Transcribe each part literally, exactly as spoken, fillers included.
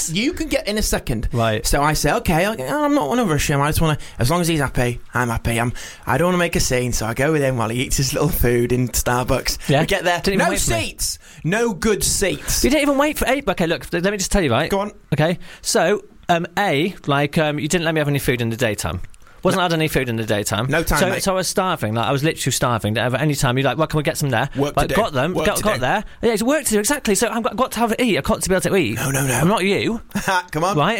Yes. You can get in a second. Right. So I say, okay, I'm not one to rush him. I just want to, as long as he's happy, I'm happy. I'm, I don't want to make a scene, so I go with him while he eats his little food in Starbucks. Yeah. We get there. Didn't even No wait for me. seats. No good seats. You didn't even wait for A. Okay, look, let me just tell you, right? Go on. Okay, so, um, A, like, um, you didn't let me have any food in the daytime. Wasn't allowed any food in the daytime. No time, so, mate. so I was starving. Like I was literally starving. At any time, you're like, "Well, can we get some there?" Work to like, do. Got them. Work got to got do. there. Yeah, it's work to do exactly. So I've got, got to have to eat. I've got to be able to eat. No, no, no. I'm not you, Come on. right?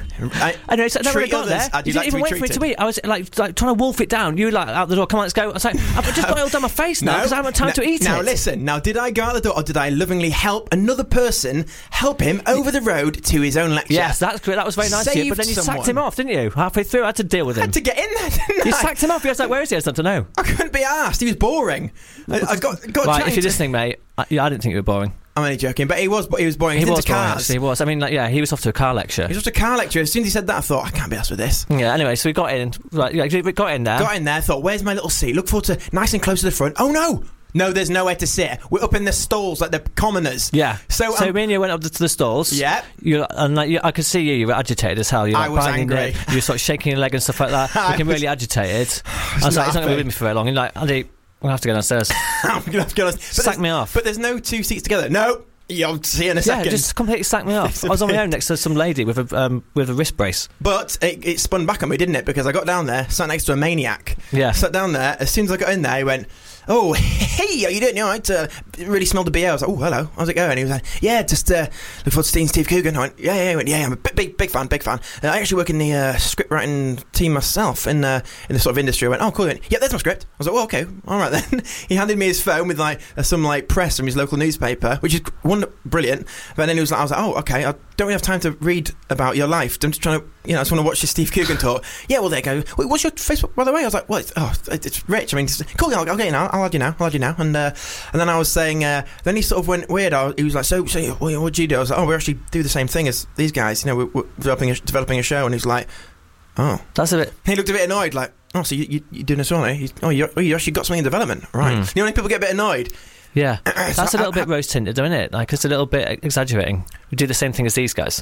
I, Anyway, so then when I treat got others there, as you you'd didn't like to even be wait for me treated. to eat. I was like, like trying to wolf it down. You were like out the door. Come on, let's go. I was like, I've just got it all down my face now because I haven't time now, to eat now it. listen, now did I go out the door or did I lovingly help another person help him over the road to his own lecture? Yes, that's great. That was very nice of you. But then you Saved sacked him someone. off, didn't you? Halfway through, I had to deal with I him. had to get in there, didn't You I? sacked him off. You was like, where is he? I said, I don't know. I couldn't be asked. He was boring. I, I got, got Right, chatting if you're to- listening, mate, I, yeah, I didn't think you were boring. I'm only joking, but he was, but he was boring. He He's was into boring, cars. actually, he was. I mean, like, yeah, he was off to a car lecture. He was just a car lecturer. As soon as he said that, I thought, I can't be asked with this. Yeah, anyway, so we got in. Right, yeah, we got in there. Got in there, thought, where's my little seat? Look forward to nice and close to the front. Oh, no. No, there's nowhere to sit. We're up in the stalls like the commoners. Yeah. So, so um, me and you went up to the stalls. Yeah. You and like you, I could see you. You were agitated as hell. You were I like, was binding angry. it, you were sort of shaking your leg and stuff like that. I Looking was- really agitated. I was not like, he's not going to happy. be with me for very long. And like, Andy, I'm gonna have to go downstairs. I'm going to have to go. But Sack there's- me off. But there's no two seats together. No. You'll see in a Yeah, second. just completely sacked me off. I was on my own next to some lady with a um, with a wrist brace. But it, it spun back on me, didn't it? Because I got down there, sat next to a maniac. Yeah. Sat down there. As soon as I got in there, he went, "Oh, hey, how you doing? You all right?" Uh, really smelled the B O. I was like, "Oh, hello. How's it going?" He was like, "Yeah, just uh, look forward to seeing Steve Coogan." I went, "Yeah, yeah." He went, "Yeah, I'm a big, big, big fan, big fan. Uh, I actually work in the uh, script writing team myself in uh, in the sort of industry." I went, "Oh, cool." He went, "Yeah, there's my script." I was like, "Well, okay, all right then." He handed me his phone with like uh, some like press from his local newspaper, which is one brilliant. But then he was like, I was like, "Oh, okay. I don't really have time to read about your life. I'm just trying to, you know, I just want to watch this Steve Coogan talk." "Yeah, well, there you go. Wait, what's your Facebook, by the way?" I was like, "Well, it's, oh, it's Rich. I mean, it's, cool. I'll, I'll get you now. I'll add you now. I'll add you now." And uh, and then I was saying, uh, then he sort of went weird. I was, he was like, "So, so what, what do you do?" I was like, "Oh, we actually do the same thing as these guys. You know, we're, we're developing a, developing a show." And he's like, "Oh." That's a bit. He looked a bit annoyed, like, "Oh, so you, you, you're doing this one, eh? Oh, you, oh, you actually got something in development, right?" Mm. You know, when people get a bit annoyed. Yeah, So that's a little I- bit rose tinted, isn't it? Like it's a little bit exaggerating. We do the same thing as these guys.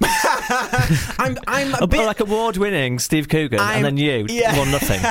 I'm, I'm a A, bit like award-winning Steve Coogan, I'm- and then you yeah. won nothing.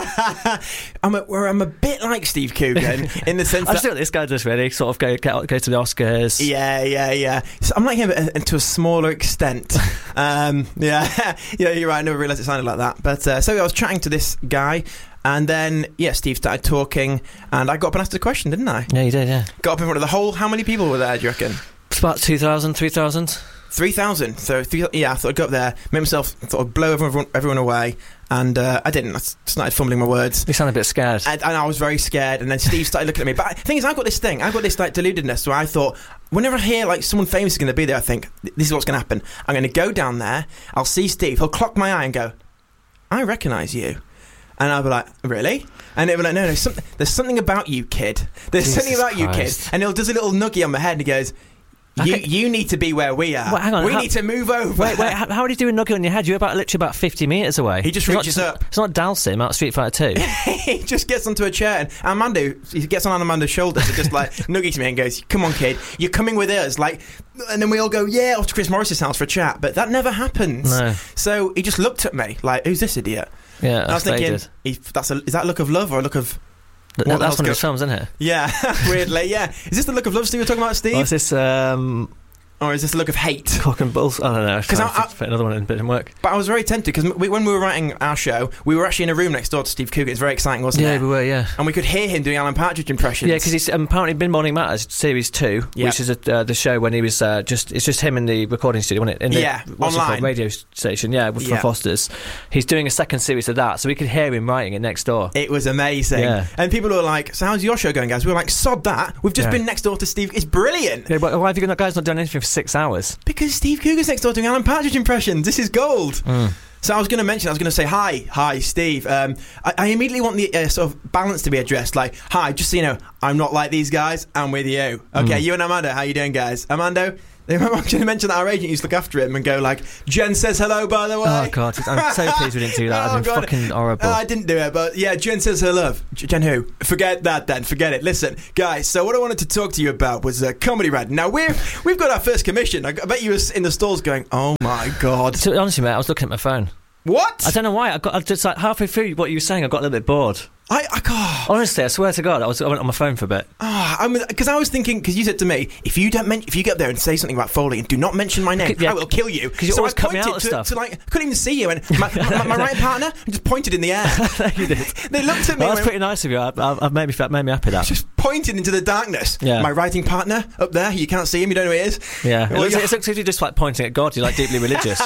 I'm a, where I'm a bit like Steve Coogan in the sense I that see what this guy does. Really, sort of go go, go to the Oscars. yeah, yeah, yeah. So I'm like him uh, to a smaller extent. um, yeah, yeah, you're right. I never realised it sounded like that. But uh, so I was chatting to this guy, and then yeah, Steve started talking, and I got up and asked a question, didn't I? Yeah, you did. Yeah, Got up in front of the whole. How many people were there? Do you reckon? it's about two thousand, three thousand. Three thousand. So three, yeah, I thought I'd go up there, make myself, thought I'd blow everyone, everyone away, and uh, I didn't. I started fumbling my words. You sound a bit scared. And, and I was very scared, and then Steve started looking at me. But the thing is, I've got this thing, I've got this like deludedness where I thought, whenever I hear like someone famous is going to be there, I think, this is what's going to happen. I'm going to go down there, I'll see Steve, he'll clock my eye and go, "I recognise you." And I'll be like, "Really?" And it'll be like, no, no, something, there's something about you, kid. There's Jesus something about you, kid. Christ. And he'll does a little nuggy on my head, and he goes, You, Okay. you need to be where we are. Wait, hang on, we how- need to move over. Wait, wait. How, how did you do a nugget on your head? You're about literally about fifty meters away. He just It's not- reaches up. It's not Dalsim out of Street Fighter Two. He just gets onto a chair, and Armando, he gets on Armando's shoulders and just like nuggies me and goes, "Come on, kid, you're coming with us." Like, and then we all go, "Yeah," off to Chris Morris's house for a chat. But that never happens. No. So he just looked at me like, "Who's this idiot?" Yeah, And I was that's thinking, faded. he, "That's a, is that a look of love or a look of?" Th- what the That's hell's one of his go- films, isn't it? Yeah, weirdly, yeah. Is this the look of love Steve were talking about, Steve, Or is this um, or is this the look of hate? cock and balls? I don't know. 'Cause I- I- to fit another one in, but it didn't work. But I was very tempted because we, when we were writing our show, we were actually in a room next door to Steve Coogan. It's very exciting, wasn't Yeah, it? we were. Yeah. And we could hear him doing Alan Partridge impressions. Yeah, because he's um, apparently been Morning Matters series two, Yeah. which is a, uh, the show when he was uh, just it's just him in the recording studio, wasn't it? In the, Yeah, what's it online. called, radio station. Yeah, with Yeah. for Foster's. He's doing a second series of that, so we could hear him writing it next door. It was amazing. Yeah. And people were like, "So how's your show going, guys?" We were like, "Sod that. We've just Yeah. been next door to Steve. It's brilliant." Yeah, but why have you got guys not done anything for six hours? Because Steve Coogan's next door doing Alan Partridge impressions. This is gold. Mm. So I was going to mention, I was going to say, "Hi, hi, Steve." Um, I, I immediately want the uh, sort of balance to be addressed. Like, "Hi, just so you know, I'm not like these guys. I'm with you." Okay, Mm. you and Amanda, how you doing, guys? Amando, I'm going to mention that our agent used to look after him and go like, Jen says hello, by the way. Oh, God. I'm so pleased we didn't do that. Oh, It's been God. fucking horrible. Uh, I didn't do it, but yeah, Jen says hello. J- Jen who? Forget that then. Forget it. Listen, guys, so what I wanted to talk to you about was uh, Comedy Rad. Now, we're, we've got our first commission. I, I bet you were in the stalls going, oh, my God. To be honest, mate, I was looking at my phone. What? I don't know why. I got I just like halfway through what you were saying, I got a little bit bored. I, I can't. Honestly, I swear to God, I was I went on my phone for a bit. Ah, I'm because I was thinking because you said to me if you don't men- if you get up there and say something about Foley and do not mention my name, Yeah. I will kill you. 'Cause you so always I cut me pointed out of to, stuff. to like I couldn't even see you and my, my, my right partner and just pointed in the air. You did. They looked at me. Well, and that's went, pretty nice of you. I, I, I've made me that made me happy. That. just pointed into the darkness. Yeah. My writing partner up there. You can't see him. You don't know who he is. Yeah, it Well, looks, you're- it looks like you're just like pointing at God. You're like deeply religious.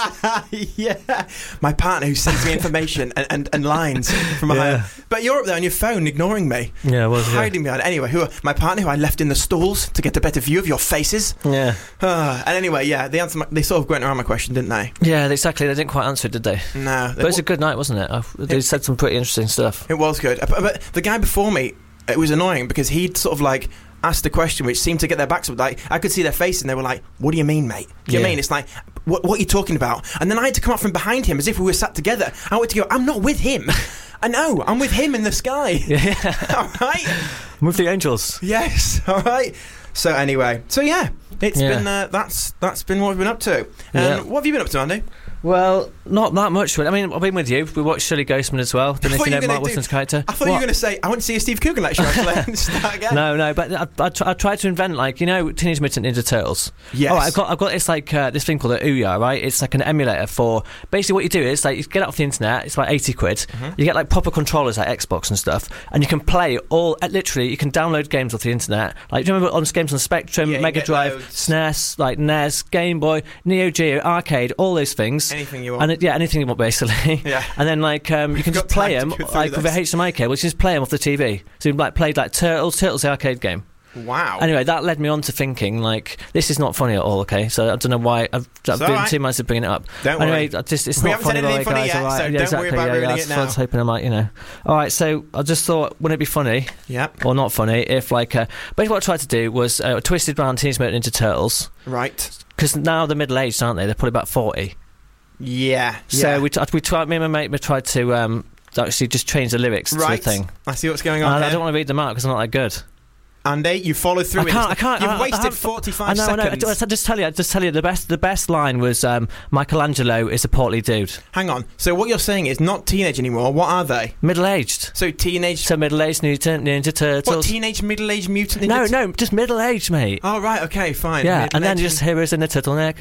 yeah, my partner who sends me information and, and, and lines from behind. Yeah. But you're up there on your phone, ignoring me. Yeah, was yeah. Hiding behind. Anyway, who are, my partner who I left in the stalls to get a better view of your faces. Yeah, Uh, and anyway, yeah, the answer. They sort of went around my question, didn't they? yeah, exactly. They didn't quite answer it, did they? No, But it was a good night, wasn't it? I, they said some pretty interesting stuff. it was good. But, but the guy before me, it was annoying because he'd sort of like asked a question which seemed to get their backs up. Like I could see their face and they were like, "What do you mean, mate? Do you Yeah. mean?" It's like, "What? What are you talking about?" And then I had to come up from behind him as if we were sat together. I went to go, "I'm not with him." I know, I'm with him in the sky. Yeah, All right. with the angels. Yes. All right. So anyway, so yeah, it's Yeah. been uh, that's that's been what we've been up to. Um, Yeah. What have you been up to, Andy? Well, not that much. I mean, I've been with you. We watched Shirley Ghostman as well. Don't know thought if you you know were gonna Mark do- Wilson's character. I thought you What? were going to say I went to see a Steve Coogan lecture actually. Start again. No, no, but I, I, tr- I tried to invent, like, you know, Teenage Mutant Ninja Turtles. Yes. Oh, I've got, I've got this like uh, this thing called a Ouya, right? It's like an emulator for basically what you do is like you get it off the internet. It's like eighty quid. Mm-hmm. You get like proper controllers like Xbox and stuff, and you can play all. Uh, literally, you can download games off the internet. Like, do you remember on games on Spectrum, Yeah, you Mega get Drive, loads. S N E S, like N E S, Game Boy, Neo Geo, Arcade, all those things. Anything you want. And it, yeah, anything you want basically. Yeah. And then like um, you can Got just play time them to go through like with a this. H D M I cable. Which is play them off the T V. So you like played like Turtles, Turtles the arcade game. Wow. Anyway, that led me on to thinking, like, this is not funny at all, okay? So I don't know why I've, I've been alright. two months of bringing it up. Don't anyway, worry. I just, it's We not haven't funny, said anything by the way, funny guys, yet, alright. so Yeah, don't exactly, worry about yeah, ruining yeah, it that's now. what I was hoping I might, you know. Alright, so I just thought, wouldn't it be funny, Yep. or not funny, if, like, uh, basically what I tried to do was uh, twisted round Teenage Mutant Ninja Turtles, Right. because now they're middle-aged, aren't they? They're probably about forty. Yeah. So yeah. we, t- we tried, me and my mate, we tried to um, actually just change the lyrics right. to the thing. I see what's going And on I, I here. don't want to read them out because I'm not that good. Andy, you followed through I it. can't. I can't. You've I, I wasted haven't- forty-five I know. I know. seconds. I, I just tell you. I just tell you. The best. The best line was um, Michelangelo is a portly dude, Hang on. So what you're saying is not teenage anymore. What are they? middle-aged. So teenage. So middle-aged mutant ninja turtles. What teenage middle-aged mutant? no, ninja- no, just middle-aged, mate. Oh right. Okay. Fine. yeah, and then Middle-aged- just heroes in a turtleneck,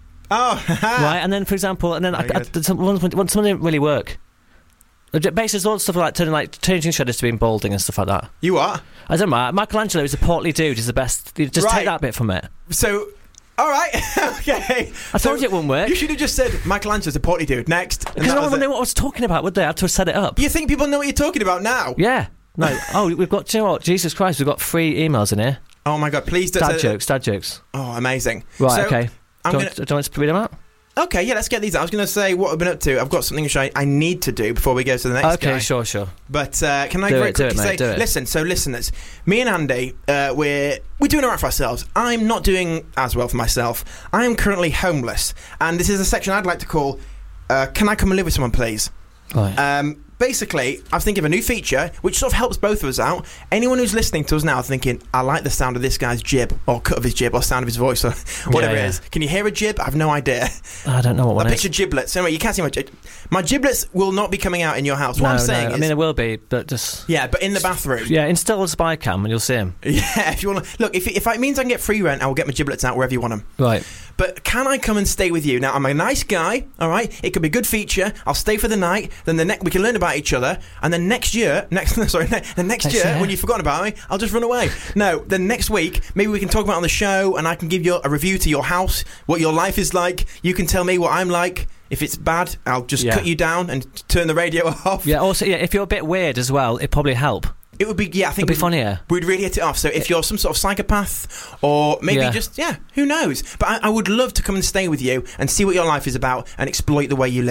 Oh. right? And then, for example, and then I, Very I, good. some, one, one, some didn't really work. Basically, all stuff like turning, like changing Shredders to being balding and stuff like that. You are. I don't know. Michelangelo is a portly dude. Is the best. You just Right. take that bit from it. So. All right. Okay. I So told you it wouldn't work. You should have just said Michelangelo's a portly dude. Next. And Because that no was one it. knew what I was talking about, would they? I had to have set it up. You think people know what you're talking about now? Yeah. No. Oh, we've got, do you know what? Jesus Christ, we've got three emails in here. Oh my God! Please don't. Dad say- jokes, dad jokes. Oh, amazing. Right, So, okay. I'm do, you gonna. want, do you want to read them out? Okay, yeah, let's get these. I was going to say what I've been up to. I've got something which I, I need to do before we go to the next Okay, guy. sure, sure. But uh, can I Do very it, do quickly it, mate, say, do it. listen, so listeners, me and Andy, uh, we're we're doing all right for ourselves. I'm not doing as well for myself. I am currently homeless, and this is a section I'd like to call, uh, Can I Come and Live With Someone, Please? Right. Um, basically, I was thinking of a new feature which sort of helps both of us out. Anyone who's listening to us now thinking, I like the sound of this guy's jib, or cut of his jib, or sound of his voice, or whatever yeah. it is. Can you hear a jib? I have no idea. I don't know what A one is. picture giblets. Anyway, you can't see my gi- my giblets will not be coming out in your house. What no, I'm saying no. is, I mean, it will be, but just... yeah, but in the bathroom. Yeah, install a spy cam and you'll see him. Yeah, if you want to look, if if it means I can get free rent, I will get my giblets out wherever you want them. Right. But can I come and stay with you? Now, I'm a nice guy, all right? It could be a good feature. I'll stay for the night. Then the ne- we can learn about each other. And then next year, next sorry, ne- the next Next year, year. when you've forgotten about me, I'll just run away. No, then next week, maybe we can talk about it on the show, and I can give you a review to your house, what your life is like. You can tell me what I'm like. If it's bad, I'll just Yeah. cut you down and turn the radio off. Yeah, also, yeah, if you're a bit weird as well, it'd probably help. It would be, yeah, I think It'd be we'd- funnier. We'd really hit it off. So if you're some sort of psychopath, or maybe Yeah. just, yeah, who knows? But I, I would love to come and stay with you and see what your life is about and exploit the way you live.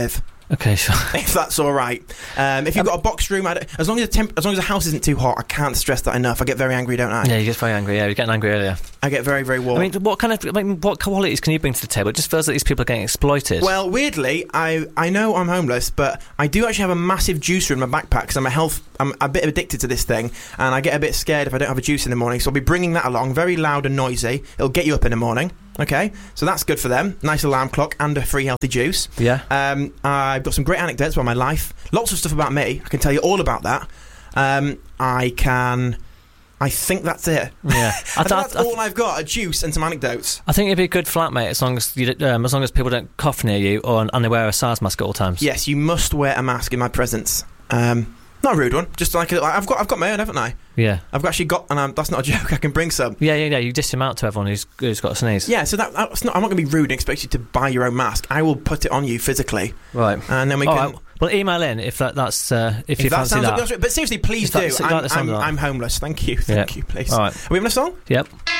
Okay, sure. If that's all right. Um, if you've Um, got a box room, I don't- as long as the temp- as long as the house isn't too hot, I can't stress that enough. I get very angry, don't I? Yeah, you get very angry. Yeah, you're getting angry earlier. I get very, very warm. I mean, what kind of, I mean, what qualities can you bring to the table? It just feels like these people are getting exploited. Well, weirdly, I I know I'm homeless, but I do actually have a massive juicer in my backpack because I'm a health. I'm a bit addicted to this thing, and I get a bit scared if I don't have a juice in the morning. So I'll be bringing that along, very loud and noisy. It'll get you up in the morning. Okay, so that's good for them. Nice alarm clock and a free healthy juice. Yeah. Um, I've got some great anecdotes about my life. Lots of stuff about me. I can tell you all about that. Um, I can. I think that's it. Yeah. I I, think th- that's I, th- all I've got. A juice and some anecdotes. I think you'd be a good flatmate as long as you, d- um, as long as people don't cough near you or and they wear a SARS mask at all times. Yes, you must wear a mask in my presence. Um, not a rude one. Just like a, I've got. I've got my own, haven't I? Yeah. I've actually got, and I'm, that's not a joke. I can bring some. Yeah, yeah, yeah. You dish them out to everyone who's, who's got a sneeze. Yeah, so that, that's not. I'm not going to be rude and expect you to buy your own mask. I will put it on you physically, Right. and then we All can. right. Well, email in if that, that's uh, if, If you that fancy sounds that. like, that's right. But seriously, please If that- do. if you like I'm, the sound I'm, of that. I'm homeless. Thank you. Thank Yeah. you, please. All right. Are we having a song? Yep.